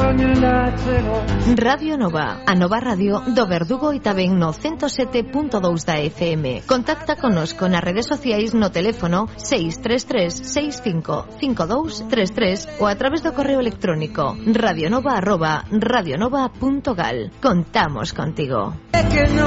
Radio Nova, a Nova Radio do Verdugo e tamén no 107.2 da FM. Contacta conosco nas redes sociais no teléfono 633-655233 ou a través do correo electrónico radionova@radionova.gal. Contamos contigo.